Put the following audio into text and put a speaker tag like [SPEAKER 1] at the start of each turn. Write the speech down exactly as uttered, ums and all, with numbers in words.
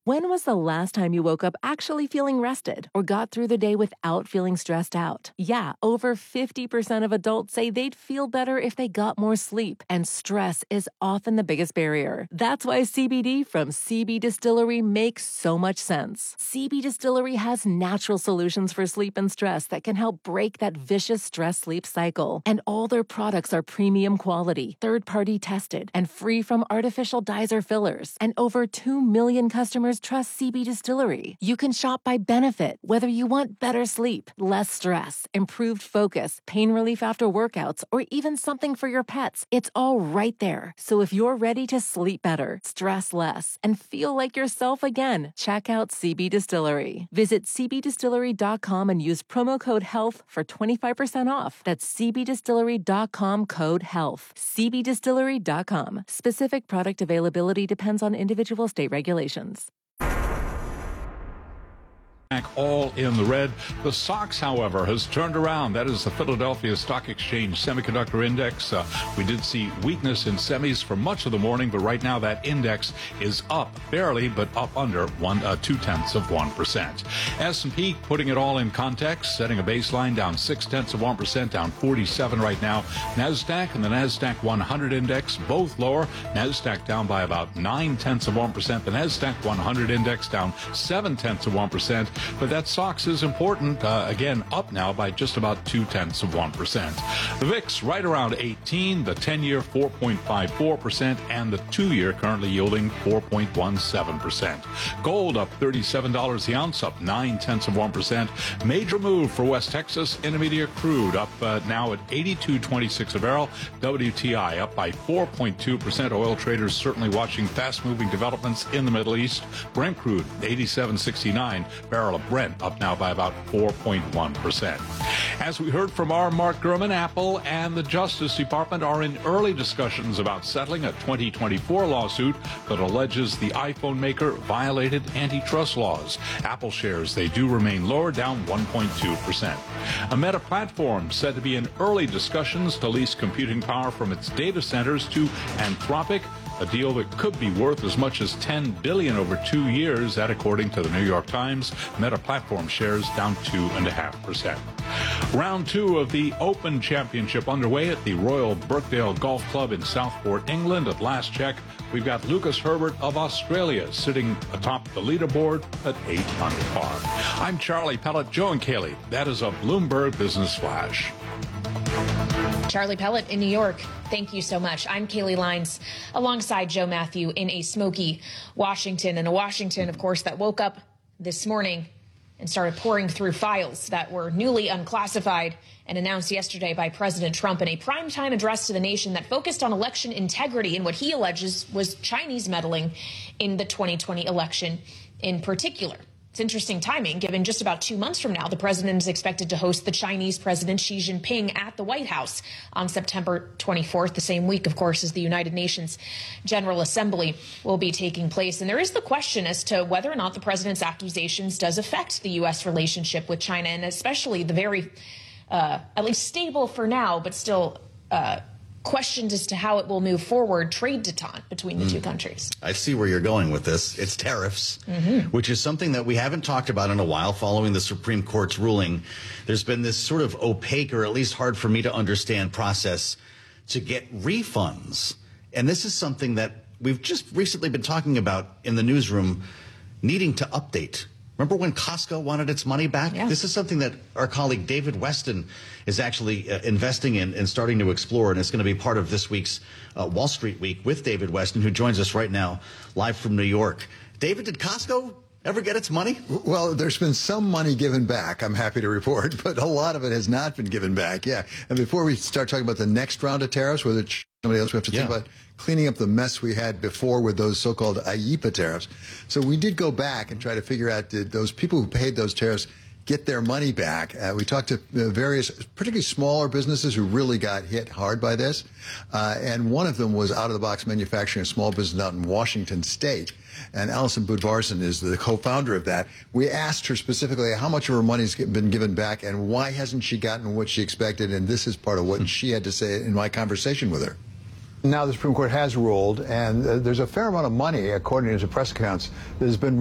[SPEAKER 1] When was the last time you woke up actually feeling rested or got through the day without feeling stressed out? Yeah, over fifty percent of adults say they'd feel better if they got more sleep, and stress is often the biggest barrier. That's why C B D from C B Distillery makes so much sense. C B Distillery has natural solutions for sleep and stress that can help break that vicious stress-sleep cycle. And all their products are premium quality, third-party tested, and free from artificial dyes or fillers. And over two million customers trust C B Distillery. You can shop by benefit, whether you want better sleep, less stress, improved focus, pain relief after workouts, or even something for your pets. It's all right there. So if you're ready to sleep better, stress less, and feel like yourself again, check out C B Distillery. Visit c b distillery dot com and use promo code HEALTH for twenty-five percent off. That's c b distillery dot com code HEALTH. c b distillery dot com. Specific product availability depends on individual state regulations.
[SPEAKER 2] All in the red. The S O X, however, has turned around. That is the Philadelphia Stock Exchange Semiconductor Index. Uh, we did see weakness in semis for much of the morning, but right now that index is up barely, but up under one, uh, two tenths of one percent. S and P putting it all in context, setting a baseline down six tenths of one percent, down forty-seven right now. NASDAQ and the NASDAQ one hundred index both lower. NASDAQ down by about nine tenths of one percent. The NASDAQ one hundred index down seven tenths of one percent. But that S O X is important, uh, again, up now by just about two tenths of one percent. The V I X right around eighteen, the ten-year four point five four percent, and the two-year currently yielding four point one seven percent. Gold up thirty-seven dollars the ounce, up nine tenths of one percent. Major move for West Texas Intermediate crude up uh, now at eighty-two twenty-six a barrel. W T I up by four point two percent. Oil traders certainly watching fast-moving developments in the Middle East. Brent crude eighty-seven sixty-nine, barrel of Brent up now by about four point one percent. As we heard from our Mark Gurman, Apple and the Justice Department are in early discussions about settling a twenty twenty-four lawsuit that alleges the iPhone maker violated antitrust laws. Apple shares, they do remain lower, down one point two percent. A Meta platform said to be in early discussions to lease computing power from its data centers to Anthropic, a deal that could be worth as much as ten billion dollars over two years, that according to the New York Times. Meta platform shares down two point five percent. Round two of the Open Championship underway at the Royal Birkdale Golf Club in Southport, England. At last check, we've got Lucas Herbert of Australia sitting atop the leaderboard at eight under par. I'm Charlie Pellet, Joe and Kaylee. That is a Bloomberg Business Flash.
[SPEAKER 3] Charlie Pellet in New York. Thank you so much. I'm Kaylee Lines alongside Joe Matthew in a smoky Washington, and a Washington, of course, that woke up this morning and started pouring through files that were newly unclassified and announced yesterday by President Trump in a primetime address to the nation that focused on election integrity and what he alleges was Chinese meddling in the twenty twenty election in particular. It's interesting timing, given just about two months from now, the president is expected to host the Chinese President Xi Jinping at the White House on September twenty-fourth, the same week, of course, as the United Nations General Assembly will be taking place. And there is the question as to whether or not the president's accusations does affect the U S relationship with China, and especially the very, uh, at least stable for now, but still uh, questions as to how it will move forward, trade detente between the mm. two countries.
[SPEAKER 4] I see where you're going with this. It's tariffs, mm-hmm. which is something that we haven't talked about in a while following the Supreme Court's ruling. There's been this sort of opaque, or at least hard for me to understand, process to get refunds. And this is something that we've just recently been talking about in the newsroom, needing to update. Remember when Costco wanted its money back?
[SPEAKER 3] Yeah.
[SPEAKER 4] This is something that our colleague David Weston is actually uh, investing in and starting to explore, and it's going to be part of this week's uh, Wall Street Week with David Weston, who joins us right now live from New York. David, did Costco ever get its money?
[SPEAKER 5] Well, there's been some money given back, I'm happy to report, but a lot of it has not been given back. Yeah. And before we start talking about the next round of tariffs, whether it's somebody else, we have to yeah. think about cleaning up the mess we had before with those so-called I E P A tariffs. So we did go back and try to figure out, did those people who paid those tariffs get their money back? Uh, we talked to uh, various, particularly smaller businesses who really got hit hard by this. Uh, and one of them was out-of-the-box manufacturing, a small business out in Washington State. And Alison Budvarson is the co-founder of that. We asked her specifically how much of her money's been given back and why hasn't she gotten what she expected. And this is part of what mm-hmm. she had to say in my conversation with her. Now the Supreme Court has ruled, and uh, there's a fair amount of money, according to press accounts, that has been